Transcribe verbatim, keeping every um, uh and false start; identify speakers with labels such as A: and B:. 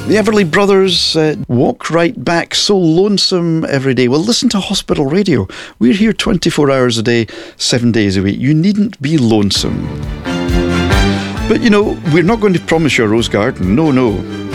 A: The Everly Brothers, uh, walk right back, so lonesome every day. Well, listen to Hospital Radio. We're here twenty-four hours a day, seven days a week. You needn't be lonesome. But, you know, we're not going to promise you a rose garden. No, no.